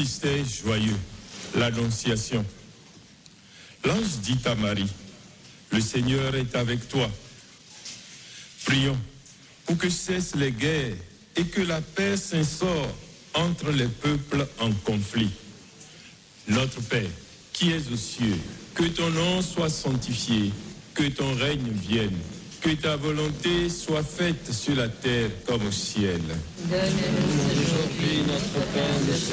Mystère joyeux, l'Annonciation. L'ange dit à Marie, le Seigneur est avec toi. Prions pour que cessent les guerres et que la paix s'instaure entre les peuples en conflit. Notre Père, qui es aux cieux, que ton nom soit sanctifié, que ton règne vienne, que ta volonté soit faite sur la terre comme au ciel. Donne-nous aujourd'hui notre pain de ce